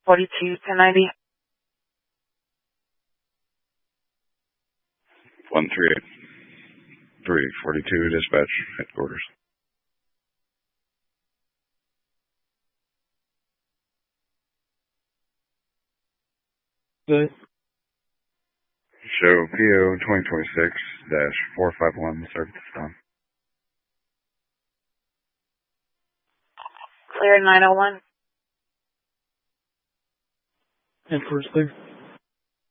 42-1090. 138342 dispatch headquarters. Good. Show PO 2026-451 service time. Clear 901. And first clear.